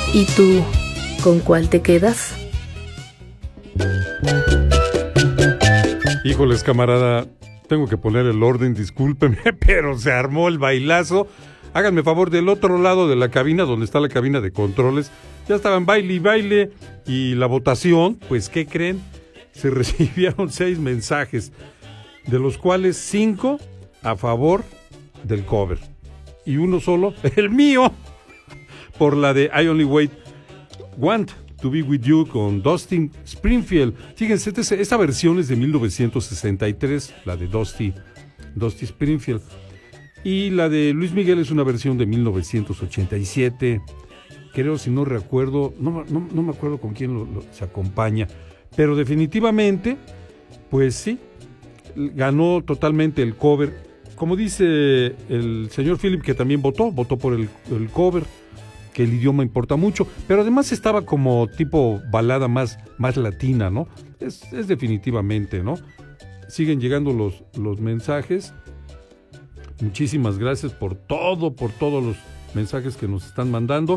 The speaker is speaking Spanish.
¿Y tú, con cuál te quedas? Híjoles, camarada, tengo que poner el orden, discúlpeme, pero se armó el bailazo. Háganme favor, del otro lado de la cabina, donde está la cabina de controles, ya estaban baile y baile, y la votación, pues, ¿qué creen? Se recibieron 6 mensajes, de los cuales 5 a favor del cover, y uno solo, el mío, por la de I Only Want to Be With You con Dusty Springfield. Fíjense, esta versión es de 1963, la de Dusty Springfield. Y la de Luis Miguel es una versión de 1987. Creo, si no recuerdo, no me acuerdo con quién se acompaña. Pero definitivamente, pues sí, ganó totalmente el cover. Como dice el señor Philip, que también votó por el cover, que el idioma importa mucho, pero además estaba como tipo balada más latina, ¿no? Es definitivamente, ¿no? Siguen llegando los mensajes. Muchísimas gracias por todos los mensajes que nos están mandando.